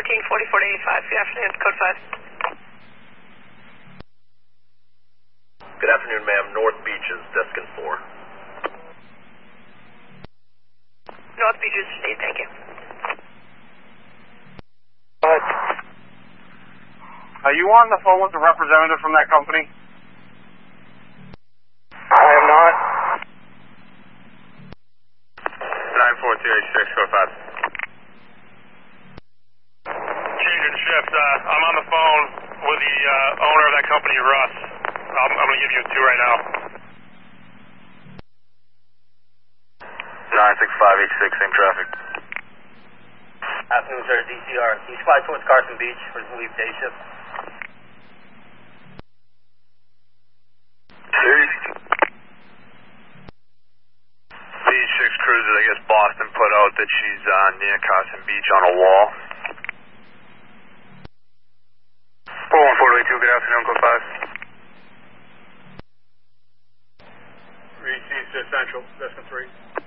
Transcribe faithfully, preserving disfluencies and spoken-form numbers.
fourteen forty-four to eighty-five. Good afternoon, code five. Good afternoon, ma'am. North Beaches, Deskin four. North Beaches, eight, thank you. Are you on the phone with a representative from that company? I am not. nine four two eight six four five. Changing shift. Uh, I'm on the phone with the uh, owner of that company, Russ. I'm, I'm going to give you two right now. nine six five eight six, same traffic. Afternoon, sir, D C R. Can you fly towards Carson Beach for the leave day shift? B six cruiser, I guess Boston put out that she's uh, near Carson Beach on a wall. four one four two eight two, good afternoon, code five. Reach East Central, Destin three.